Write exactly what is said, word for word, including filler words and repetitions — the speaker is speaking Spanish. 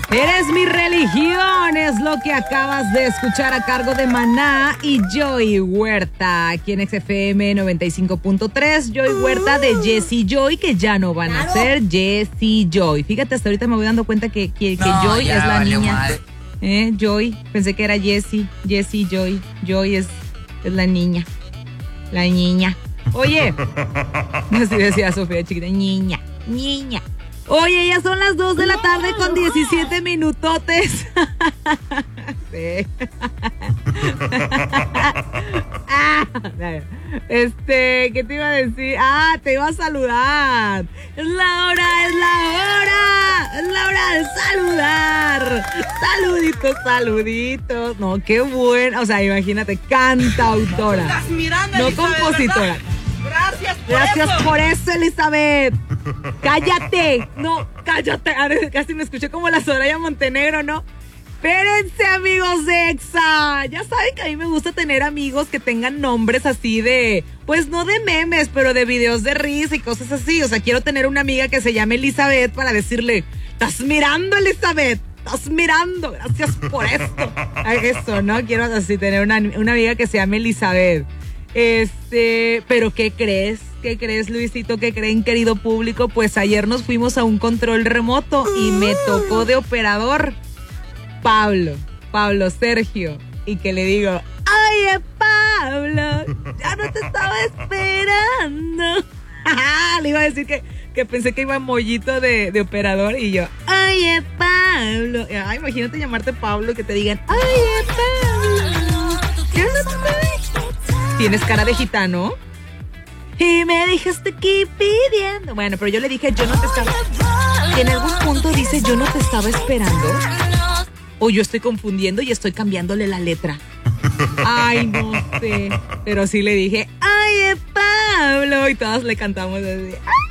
Eres mi religión, es lo que acabas de escuchar a cargo de Maná y Joy Huerta, aquí en X F M noventa y cinco punto tres. Joy Huerta de Jessie Joy, que ya no van a ser Jessie Joy. Fíjate, hasta ahorita me voy dando cuenta que, que, que no, Joy ya, es la vale, niña. mal. ¿Eh? Joy, pensé que era Jessie, Jessie Joy. Joy es, es la niña, la niña. Oye, así decía Sofía chiquita, niña, niña. Oye, ya son las dos de la tarde con diecisiete minutotes. Sí. Este, ¿qué te iba a decir? Ah, te iba a saludar. Es la hora, es la hora. Es la hora de saludar. Saluditos, saluditos. No, qué bueno. O sea, imagínate, cantautora. Estás mirando, no Elizabeth, compositora. ¿verdad? Gracias por Gracias eso. por eso, Elizabeth. Cállate. No, cállate. A ver, casi me escuché como la Soraya Montenegro, ¿no? Espérense, amigos de Exa. Ya saben que a mí me gusta tener amigos que tengan nombres así de, pues no de memes, pero de videos de risa y cosas así. O sea, quiero tener una amiga que se llame Elizabeth para decirle, ¿estás mirando, Elizabeth? ¿Estás mirando? Gracias por esto. Eso, ¿no? Quiero así tener una, una amiga que se llame Elizabeth. Este, pero ¿qué crees? ¿Qué crees, Luisito? ¿Qué creen, querido público? Pues ayer nos fuimos a un control remoto y me tocó de operador Pablo, Pablo Sergio, y que le digo, oye, Pablo, ya no te estaba esperando. Le iba a decir que, que pensé que iba en mollito de, de operador y yo, oye, Pablo. Ay, imagínate llamarte Pablo, que te digan, oye, Pablo, ya no te... ¿Tienes cara de gitano? Y me dejaste aquí pidiendo. Bueno, pero yo le dije, yo no te estaba... Que en algún punto dice, yo no te estaba esperando. O yo estoy confundiendo y estoy cambiándole la letra. Ay, no sé. Pero sí le dije, ay, Pablo. Y todas le cantamos así.